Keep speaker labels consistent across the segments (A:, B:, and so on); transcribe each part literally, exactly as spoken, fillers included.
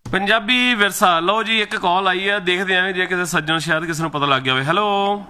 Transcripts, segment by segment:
A: ਪੰਜਾਬੀ ਵਿਰਸਾ। ਲਓ ਜੀ, ਇੱਕ ਕਾਲ ਆਈ ਹੈ, ਦੇਖਦੇ ਆਂ ਜੇ ਕਿਸੇ ਸੱਜਣ ਸ਼ਾਇਦ ਕਿਸੇ ਨੂੰ ਪਤਾ ਲੱਗ ਗਿਆ ਹੋਵੇ। ਹੈਲੋ,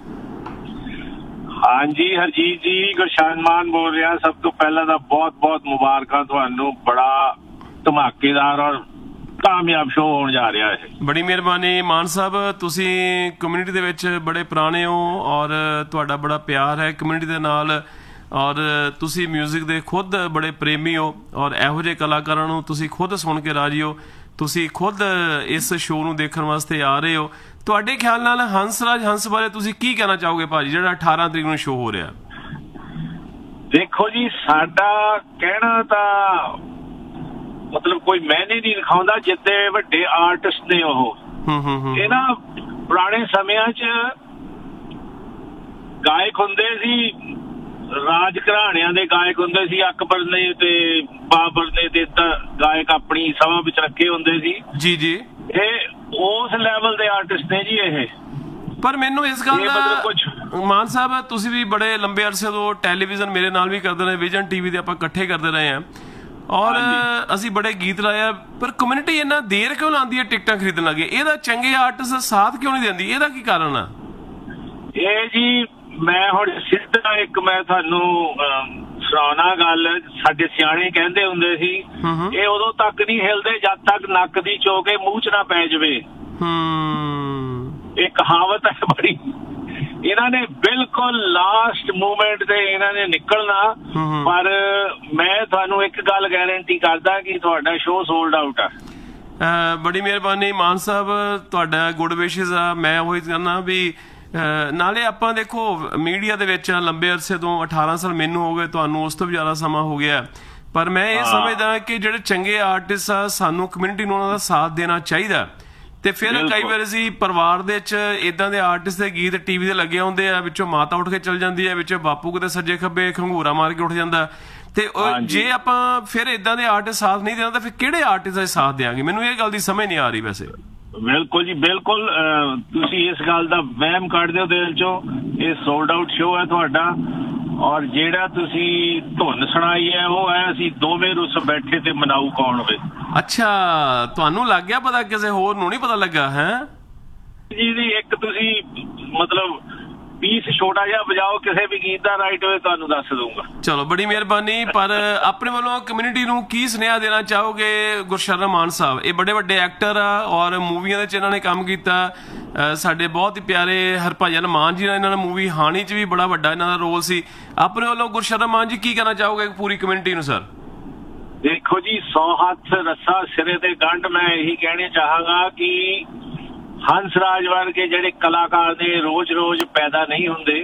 B: ਹਾਂਜੀ ਹਰਜੀਤ ਜੀ, ਗੁਰਸ਼ਾਨ ਮਾਨ ਬੋਲ ਰਿਹਾ। ਸਭ ਤੋਂ ਪਹਿਲਾਂ ਤਾਂ ਬਹੁਤ ਬਹੁਤ ਮੁਬਾਰਕਾਂ ਤੁਹਾਨੂੰ। ਬੜਾ ਧਮਾਕੇਦਾਰ ਔਰ ਕਾਮਯਾਬ ਸ਼ੋਅ ਹੋਣ ਜਾ ਰਿਹਾ ਹੈ।
A: ਬੜੀ ਮਿਹਰਬਾਨੀ ਮਾਨ ਸਾਹਿਬ। ਤੁਸੀਂ ਕਮਿਊਨਿਟੀ ਦੇ ਵਿੱਚ ਬੜੇ ਪੁਰਾਣੇ ਹੋ ਔਰ ਤੁਹਾਡਾ ਬੜਾ ਪਿਆਰ ਹੈ ਕਮਿਊਨਿਟੀ ਦੇ ਨਾਲ, ਔਰ ਤੁਸੀਂ ਮਿਊਜ਼ਿਕ ਦੇ ਖੁਦ ਬੜੇ ਪ੍ਰੇਮੀ ਹੋ ਔਰ ਇਹੋ ਜਿਹੇ ਕਲਾਕਾਰਾਂ ਨੂੰ ਤੁਸੀਂ ਖੁਦ ਸੁਣ ਕੇ ਰਾਜੀ ਹੋ। ਤੁਸੀਂ ਖੁਦ ਇਸ ਸ਼ੋਅ ਨੂੰ ਦੇਖਣ ਵਾਸਤੇ ਆ ਰਹੇ ਹੋ। ਤੁਹਾਡੇ ਖਿਆਲ ਨਾਲ ਹੰਸਰਾਜ ਹੰਸ ਬਾਰੇ ਤੁਸੀਂ ਕੀ ਕਹਿਣਾ ਚਾਹੋਗੇ ਭਾਜੀ, ਜਿਹੜਾ ਅਠਾਰਾਂ ਤਰੀਕ ਨੂੰ ਸ਼ੋਅ ਹੋ ਰਿਹਾ?
B: ਦੇਖੋ ਜੀ, ਸਾਡਾ ਕਹਿਣਾ ਤਾਂ ਮਤਲਬ ਕੋਈ ਮੈਨੇ ਨਹੀਂ ਦਿਖਾਉਂਦਾ। ਜਿੱਦੇ ਵੱਡੇ ਆਰਟਿਸਟ ਨੇ ਉਹ ਇਹ ਨਾ ਪੁਰਾਣੇ ਸਮਿਆਂ 'ਚ ਗਾਇਕ ਹੁੰਦੇ ਸੀ, ਰਾਜ ਘਰਾਣਿਆਂ ਦੇ ਗਾਇਕ ਹੁੰਦੇ ਸੀ। ਅਕਬਰ ਨੇ ਤੇ ਬਾਬਰ ਨੇ ਤੇ ਗਾਇਕ ਆਪਣੀ ਸਭਾ ਵਿੱਚ ਰੱਖੇ ਹੁੰਦੇ ਸੀ। ਜੀ ਜੀ, ਇਹ ਉਸ ਲੈਵਲ ਦੇ ਆਰਟਿਸਟ ਨੇ ਜੀ ਇਹ।
A: ਪਰ ਮੈਨੂੰ ਇਸ ਗੱਲ ਦਾ ਮਾਨ ਸਾਹਿਬ, ਤੁਸੀਂ ਵੀ ਬੜੇ ਲੰਬੇ ਅਰਸੇ ਤੋਂ ਟੈਲੀਵਿਜ਼ਨ ਮੇਰੇ ਨਾਲ ਵੀ ਕਰਦੇ ਰਹੇ, ਵਿਜ਼ਨ ਟੀਵੀ ਤੇ ਆਪਾਂ ਇਕੱਠੇ ਕਰਦੇ ਰਹੇ ਹਾਂ ਔਰ ਅਸੀਂ ਬੜੇ ਗੀਤ ਲਾਏ ਆ, ਪਰ ਕਮਿਊਨਿਟੀ ਇੰਨਾ ਦੇਰ ਕਿਉਂ ਲਾਉਂਦੀ ਹੈ ਟਿਕਟਾਂ ਖਰੀਦਣ ਲੱਗੇ? ਇਹਦਾ ਚੰਗੇ ਆਰਟਿਸਟ ਸਾਥ ਕਿਉਂ ਨਹੀਂ ਦਿੰਦੀ? ਇਹਦਾ ਕੀ ਕਾਰਨ ਆ?
B: ਇਹ ਜੀ ਮੈਂ ਹੁਣ ਸਿੱਧਾ ਇੱਕ ਮੈਂ ਤੁਹਾਨੂੰ ਸੁਣਾਉਣਾ ਗੱਲ। ਸਾਡੇ ਸਿਆਣੇ ਕਹਿੰਦੇ ਹੁੰਦੇ ਸੀ, ਇਹ ਉਦੋਂ ਤੱਕ ਨਹੀਂ ਹਿਲਦੇ ਜਦ ਤੱਕ ਨੱਕ ਦੀ ਚੋਕੇ ਮੂੰਹ 'ਚ ਨਾ ਪੈ ਜਾਵੇ। ਇਹ ਕਹਾਵਤ ਹੈ ਬੜੀ। ਇਹਨਾਂ ਨੇ ਬਿਲਕੁਲ ਲਾਸਟ ਮੂਮੈਂਟ ਤੇ ਇਹਨਾਂ ਨੇ ਨਿਕਲਣਾ। ਪਰ ਮੈਂ ਤੁਹਾਨੂੰ ਇੱਕ ਗੱਲ ਗਾਰੰਟੀ ਕਰਦਾ ਕਿ ਤੁਹਾਡਾ ਸ਼ੋਅ ਸੋਲਡ ਆਊਟ ਆ।
A: ਬੜੀ ਮਿਹਰਬਾਨੀ ਮਾਨ ਸਾਹਿਬ, ਤੁਹਾਡਾ ਗੁੱਡ ਵਿਸ਼ੇਸ ਆ। ਮੈਂ ਉਹੀ ਕਹਿੰਦਾ ਵੀ ਨਾਲੇ ਆਪਾਂ ਦੇਖੋ ਮੀਡੀਆ ਦੇ ਵਿੱਚ ਲੰਬੇ ਅਰਸੇ ਤੋਂ, ਅਠਾਰਾਂ ਸਾਲ ਮੈਨੂੰ ਹੋ ਗਏ, ਤੁਹਾਨੂੰ ਉਸ ਤੋਂ ਵੀ ਜ਼ਿਆਦਾ ਸਮਾਂ ਹੋ ਗਿਆ, ਪਰ ਮੈਂ ਇਹ ਸਮਝਦਾ ਕਿ ਜਿਹੜੇ ਚੰਗੇ ਆਰਟਿਸਟ ਆ ਸਾਨੂੰ ਕਮਿਊਨਿਟੀ ਨੂੰ ਉਹਨਾਂ ਦਾ ਸਾਥ ਦੇਣਾ ਚਾਹੀਦਾ। ਤੇ ਫਿਰ ਕਈ ਵਾਰ ਅਸੀਂ ਪਰਿਵਾਰ ਦੇ ਵਿੱਚ ਏਦਾਂ ਦੇ ਆਰਟਿਸਟ ਦੇ ਗੀਤ ਟੀਵੀ ਤੇ ਲੱਗੇ ਹੁੰਦੇ ਆ, ਵਿੱਚੋਂ ਮਾਤਾ ਉੱਠ ਕੇ ਚਲ ਜਾਂਦੀ ਹੈ, ਵਿੱਚੋਂ ਬਾਪੂ ਕਿਤੇ ਸੱਜੇ ਖੱਬੇ ਖੰਗੂਰਾ ਮਾਰ ਕੇ ਉੱਠ ਜਾਂਦਾ। ਤੇ ਜੇ ਆਪਾਂ ਫਿਰ ਏਦਾਂ ਦੇ ਆਰਟਿਸਟ ਸਾਥ ਨਹੀਂ ਦੇਣਾ ਤਾਂ ਫਿਰ ਕਿਹੜੇ ਆਰਟਿਸਟ ਦਾ ਸਾਥ ਦੇਵਾਂਗੇ? ਮੈਨੂੰ ਇਹ ਗੱਲ ਦੀ ਸਮਝ ਨਹੀਂ ਆ ਰਹੀ। ਵੈਸੇ
B: ਬਿਲਕੁਲ ਜੀ, ਬਿਲਕੁਲ ਤੁਸੀਂ ਇਸ ਗੱਲ ਦਾ ਵਹਿਮ ਕੱਢ ਦਿਓ ਦਿਲ ਚੋਂ। ਇਹ ਸੋਲਡ ਆਊਟ ਸ਼ੋਅ ਹੈ ਤੁਹਾਡਾ, ਔਰ ਜਿਹੜਾ ਤੁਸੀਂ ਧੁਨ ਸੁਣਾਈ ਹੈ ਉਹ ਹੈ ਅਸੀਂ ਦੋਵੇਂ ਰੁੱਸ ਬੈਠੇ ਤੇ ਮਨਾਊ ਕੌਣ ਹੋਵੇ।
A: ਅੱਛਾ, ਤੁਹਾਨੂੰ ਲੱਗ ਗਿਆ ਪਤਾ, ਕਿਸੇ ਹੋਰ ਨੂੰ ਨਹੀਂ ਪਤਾ ਲੱਗਾ ਹੈ
B: ਜੀ? ਦੀ ਇੱਕ ਤੁਸੀਂ ਮਤਲਬ ਪੀਸ ਛੋਟਾ ਜਿਹਾ ਵਜਾਓ, ਕਿਸੇ ਵੀ ਗੀਤ ਦਾ ਰਾਈਟ ਹੋਵੇ ਤੁਹਾਨੂੰ ਦੱਸ ਦੂੰਗਾ।
A: ਚਲੋ, ਬੜੀ ਮਿਹਰਬਾਨੀ। ਪਰ ਆਪਣੇ ਵੱਲੋਂ ਕਮਿਊਨਿਟੀ ਨੂੰ ਕੀ ਸੁਨੇਹਾ ਦੇਣਾ ਚਾਹੋਗੇ ਗੁਰਸ਼ਰਨ ਮਾਨ ਸਾਹਿਬ? ਇਹ ਬੜੇ ਵੱਡੇ ਐਕਟਰ ਆ ਔਰ ਮੂਵੀਆਂ ਦੇ 'ਚ ਇਹਨਾਂ ਨੇ ਕੰਮ ਕੀਤਾ। ਸਾਡੇ ਬਹੁਤ ਹੀ ਪਿਆਰੇ ਹਰਭਜਨ ਮਾਨ ਜੀ ਨਾਲ ਇਹਨਾਂ ਨੇ ਮੂਵੀ ਹਾਣੀ 'ਚ ਵੀ ਬੜਾ ਵੱਡਾ ਇਹਨਾਂ ਦਾ ਰੋਲ ਸੀ। ਆਪਣੇ ਵੱਲੋਂ ਗੁਰਸ਼ਰਨ ਮਾਨ ਜੀ ਕੀ ਕਹਿਣਾ ਚਾਹੋਗੇ ਪੂਰੀ ਕਮਿਊਨਿਟੀ ਨੂੰ? ਸਰ
B: ਦੇਖੋ ਜੀ, ਸੌ ਹੱਥ ਰੱਸਾ ਸਿਰੇ ਤੇ ਗੰਢ। ਮੈਂ ਇਹੀ ਕਹਿਣਾ ਚਾਹਾਂਗਾ ਕਿ ਹੰਸਰਾਜ ਵਰਗੇ ਜਿਹੜੇ ਕਲਾਕਾਰ ਨੇ ਰੋਜ਼ ਰੋਜ਼ ਪੈਦਾ ਨਹੀਂ ਹੁੰਦੇ,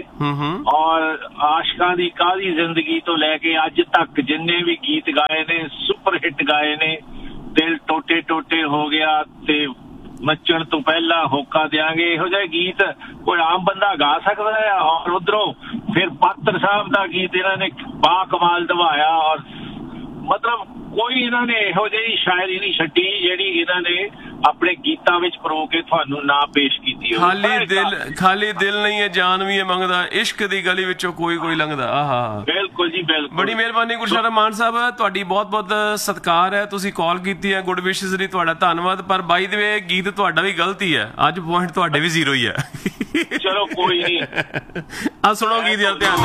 B: ਔਰ ਆਸ਼ਕਾਂ ਦੀ ਕਾਹਦੀ ਜ਼ਿੰਦਗੀ ਤੋਂ ਲੈ ਕੇ ਅੱਜ ਤੱਕ ਜਿੰਨੇ ਵੀ ਗੀਤ ਗਾਏ ਨੇ, ਸੁਪਰ ਹਿੱਟ ਗਾਏ ਨੇ। ਦਿਲ ਟੋਟੇ ਟੋਟੇ ਹੋ ਗਿਆ ਤੇ ਮੱਚਣ ਤੋਂ ਪਹਿਲਾਂ ਹੋਕਾ ਦਿਆਂਗੇ, ਇਹੋ ਜਿਹੇ ਗੀਤ ਕੋਈ ਆਮ ਬੰਦਾ ਗਾ ਸਕਦਾ ਹੈ। ਔਰ ਉਧਰੋਂ ਫਿਰ ਪਾਤਰ ਸਾਹਿਬ ਦਾ ਗੀਤ ਇਹਨਾਂ ਨੇ ਬਾ ਕਮਾਲ ਦਵਾਇਆ, ਔਰ ਮਤਲਬ ਕੋਈ ਇਹਨਾਂ ਨੇ ਇਹੋ ਜਿਹੀ ਸ਼ਾਇਰੀ ਨਹੀਂ ਛੱਡੀ ਜਿਹੜੀ ਇਹਨਾਂ ਨੇ ਆਪਣੇ ਗੀਤਾਂ ਵਿੱਚ ਪਰੋ ਕੇ ਤੁਹਾਨੂੰ ਨਾ ਪੇਸ਼ ਕੀਤੀ ਹੋਵੇ।
A: ਖਾਲੀ ਦਿਲ ਖਾਲੀ ਦਿਲ ਨਹੀਂ ਹੈ, ਜਾਨ ਵੀ ਹੈ ਮੰਗਦਾ, ਇਸ਼ਕ ਦੀ ਗਲੀ ਵਿੱਚੋਂ ਕੋਈ ਕੋਈ ਲੰਘਦਾ। ਆਹਾ, ਬਿਲਕੁਲ ਜੀ, ਬਿਲਕੁਲ। ਬੜੀ ਮਿਹਰਬਾਨੀ ਗੁਰਸ਼ਰਨ ਮਾਨ ਸਾਹਿਬ, ਤੁਹਾਡੀ ਬਹੁਤ ਬਹੁਤ ਸਤਿਕਾਰ ਹੈ। ਤੁਸੀਂ ਕਾਲ ਕੀਤੀ ਹੈ, ਗੁੱਡ ਵਿਸ਼ੇਸ ਲਈ ਤੁਹਾਡਾ ਧੰਨਵਾਦ। ਪਰ ਬਾਈ ਦੇ ਵੇ ਗੀਤ ਤੁਹਾਡਾ ਵੀ ਗਲਤੀ ਹੈ, ਅੱਜ ਪੁਆਇੰਟ ਤੁਹਾਡੇ ਵੀ ਜ਼ੀਰੋ ਹੀ ਹੈ।
B: ਚਲੋ ਕੋਈ ਨਹੀਂ,
A: ਆ ਸੁਣੋ ਗੀਤ ਯਾਰ ਧਿਆਨ।